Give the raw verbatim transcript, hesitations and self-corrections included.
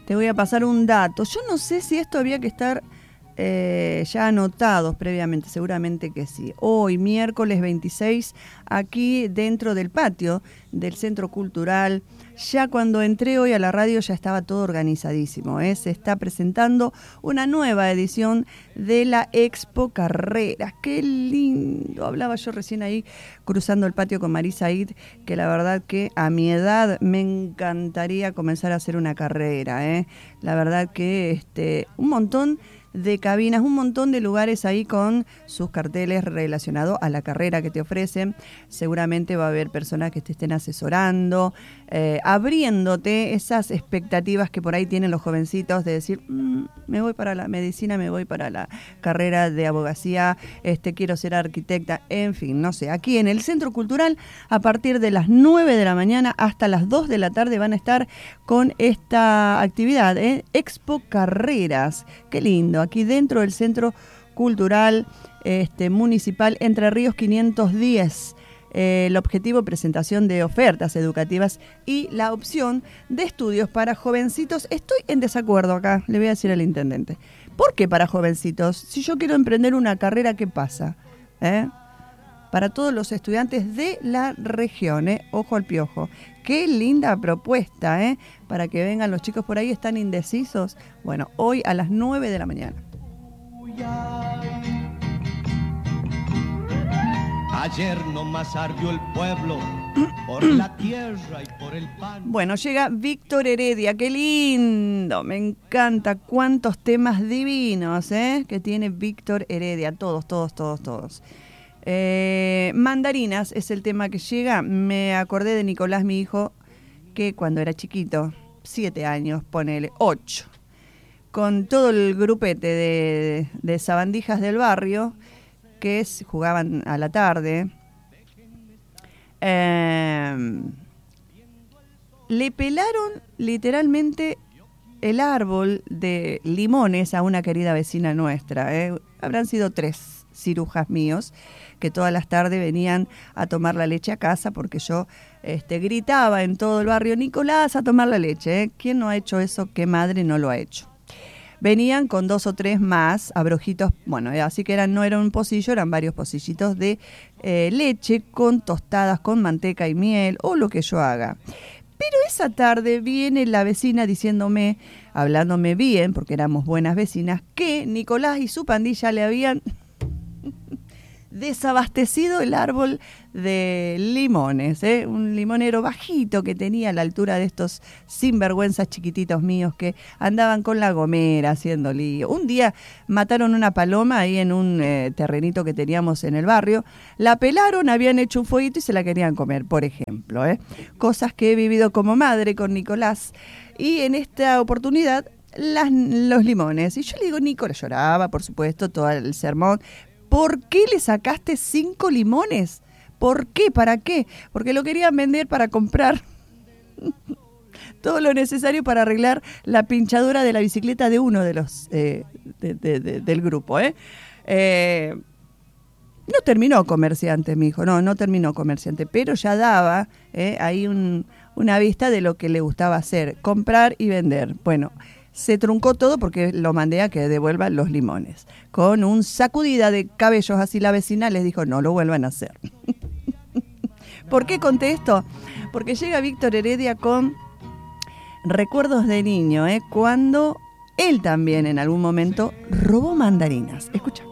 te voy a pasar un dato. Yo no sé si esto había que estar eh, ya anotados previamente, seguramente que sí. Hoy, miércoles veintiséis, aquí dentro del patio del Centro Cultural, ya cuando entré hoy a la radio ya estaba todo organizadísimo, ¿eh? Se está presentando una nueva edición de la Expo Carreras. ¡Qué lindo! Hablaba yo recién ahí cruzando el patio con Marisa Id, que la verdad que a mi edad me encantaría comenzar a hacer una carrera, ¿eh? La verdad que este, un montón de cabinas, un montón de lugares ahí con sus carteles relacionados a la carrera que te ofrecen. Seguramente va a haber personas que te estén asesorando, eh, abriéndote esas expectativas que por ahí tienen los jovencitos de decir, mmm, me voy para la medicina, me voy para la carrera de abogacía, este, quiero ser arquitecta, en fin, no sé. Aquí en el Centro Cultural, a partir de las nueve de la mañana hasta las dos de la tarde van a estar con esta actividad, ¿eh? Expo Carreras. Qué lindo. Aquí dentro del Centro Cultural este, Municipal Entre Ríos quinientos diez. Eh, el objetivo, presentación de ofertas educativas y la opción de estudios para jovencitos. Estoy en desacuerdo acá, le voy a decir al intendente. ¿Por qué para jovencitos? Si yo quiero emprender una carrera, ¿qué pasa? ¿Eh? Para todos los estudiantes de la región, ¿eh? Ojo al piojo. Qué linda propuesta, ¿eh? Para que vengan los chicos por ahí, están indecisos. Bueno, hoy a las nueve de la mañana. Ayer nomás ardió el pueblo por la tierra y por el pan. Bueno, llega Víctor Heredia, qué lindo, me encanta, cuántos temas divinos, ¿eh? Que tiene Víctor Heredia, todos, todos, todos, todos. Eh, Mandarinas es el tema que llega. Me acordé de Nicolás, mi hijo, que cuando era chiquito, siete años, ponele, ocho, con todo el grupete de, de sabandijas del barrio, que es, jugaban a la tarde, eh, le pelaron literalmente el árbol de limones a una querida vecina nuestra, ¿eh? Habrán sido tres cirujas míos que todas las tardes venían a tomar la leche a casa porque yo este, gritaba en todo el barrio, Nicolás, a tomar la leche, ¿eh? ¿Quién no ha hecho eso? ¿Qué madre no lo ha hecho? Venían con dos o tres más abrojitos, bueno, así que eran, no era un pocillo, eran varios pocillitos de eh, leche con tostadas, con manteca y miel o lo que yo haga. Pero esa tarde viene la vecina diciéndome, hablándome bien, porque éramos buenas vecinas, que Nicolás y su pandilla le habían desabastecido el árbol de limones, ¿eh? Un limonero bajito que tenía a la altura de estos sinvergüenzas chiquititos míos que andaban con la gomera haciendo lío. Un día mataron una paloma ahí en un eh, terrenito que teníamos en el barrio, la pelaron, habían hecho un fueguito y se la querían comer, por ejemplo, ¿eh? Cosas que he vivido como madre con Nicolás. Y en esta oportunidad, las, los limones. Y yo le digo, Nicolás, lloraba, por supuesto, todo el sermón. ¿Por qué le sacaste cinco limones? ¿Por qué? ¿Para qué? Porque lo querían vender para comprar todo lo necesario para arreglar la pinchadura de la bicicleta de uno de los eh, de, de, de, del grupo, ¿eh? Eh, no terminó comerciante, mi hijo, no, no terminó comerciante, pero ya daba eh, ahí un, una vista de lo que le gustaba hacer, comprar y vender. Bueno, se truncó todo porque lo mandé a que devuelvan los limones. Con un sacudida de cabellos así la vecina les dijo, no lo vuelvan a hacer. ¿Por qué conté esto? Porque llega Víctor Heredia con recuerdos de niño, ¿eh? Cuando él también en algún momento robó mandarinas. Escucha.